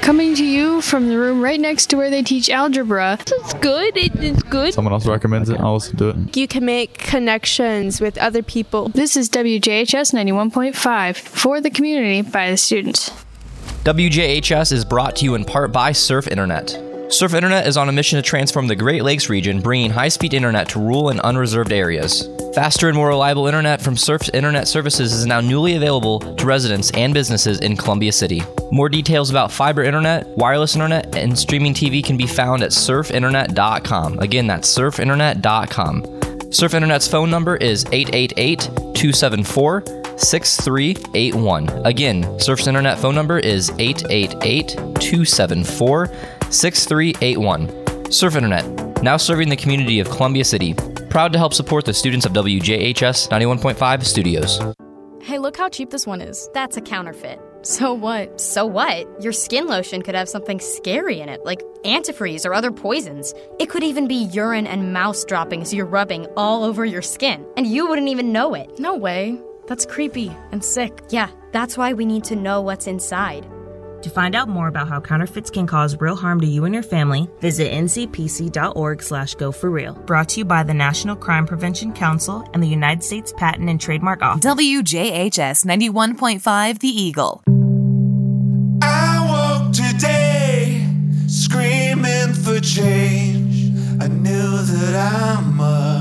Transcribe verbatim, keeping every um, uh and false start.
Coming to you from the room right next to where they teach algebra. It's good. It, it's good. Someone else recommends it, I'll also do it. You can make connections with other people. This is W J H S ninety-one point five, for the community, by the students. W J H S is brought to you in part by Surf Internet. Surf Internet is on a mission to transform the Great Lakes region, bringing high-speed internet to rural and unreserved areas. Faster and more reliable internet from Surf's Internet Services is now newly available to residents and businesses in Columbia City. More details about fiber internet, wireless internet, and streaming T V can be found at surf internet dot com. Again, that's surf internet dot com. Surf Internet's phone number is eight eight eight, two seven four, six three eight one. Again, Surf's Internet phone number is eight eight eight, two seven four, six three eight one. Surf Internet, now serving the community of Columbia City. Proud to help support the students of W J H S ninety-one point five Studios. Hey, look how cheap this one is. That's a counterfeit. So what? So what? Your skin lotion could have something scary in it, like antifreeze or other poisons. It could even be urine and mouse droppings you're rubbing all over your skin, and you wouldn't even know it. No way. That's creepy and sick. Yeah, that's why we need to know what's inside. To find out more about how counterfeits can cause real harm to you and your family, visit n c p c dot org slash go for real. Brought to you by the National Crime Prevention Council and the United States Patent and Trademark Office. W J H S ninety-one point five The Eagle. I woke today screaming for change. I knew that I must